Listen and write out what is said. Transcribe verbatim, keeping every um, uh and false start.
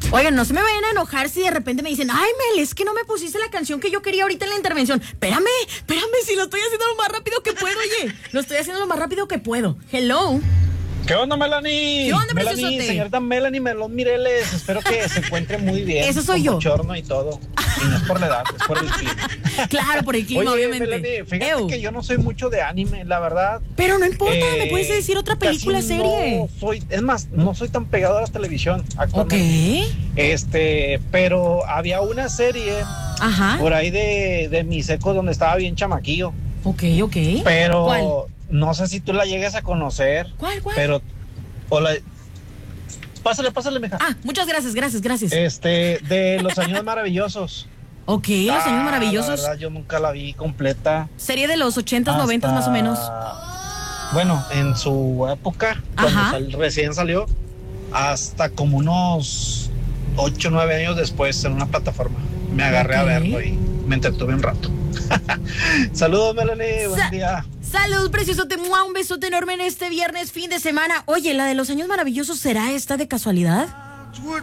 Oigan, no se me vayan a enojar si de repente me dicen, ay, Mel, es que no me pusiste la canción que yo quería ahorita en la intervención. Espérame, espérame, si lo estoy haciendo lo más rápido que puedo, oye. Lo estoy haciendo lo más rápido que pudo. Hello. ¿Qué onda, Melanie? ¿Qué onda, Melanie, preciosote? señorita Melanie Melón Mireles. Espero que se encuentre muy bien. Eso soy con yo. bochorno y todo. Y no es por la edad, es por el clima. Claro, por el clima, Oye, obviamente. Melanie, fíjate Ew. que yo no soy mucho de anime, la verdad. Pero no importa, Eh, me puedes decir otra película, casi serie. No soy, es más, no soy tan pegado a la televisión Ok. actualmente. Este, pero había una serie Ajá. por ahí de, de mis ecos donde estaba bien chamaquillo. Ok, ok. Pero ¿Cuál? no sé si tú la llegues a conocer. ¿Cuál, cuál? Pero, hola, pásale, pásale, mija. Ah, muchas gracias, gracias, gracias. Este, de Los Años Maravillosos. Ok, Los Años Ah, Maravillosos. La verdad, yo nunca la vi completa. Serie de los ochentas, Hasta- noventas más o menos. Bueno, en su época, cuando Ajá. sal- recién salió, hasta como unos ocho, nueve años después en una plataforma. Me agarré Ok. a verlo y me entretuve un rato. Saludos, Melanie, buen Sa- día. Salud, preciosote, ¡mua! Un besote enorme en este viernes, fin de semana. Oye, la de Los Años Maravillosos, ¿será esta de casualidad?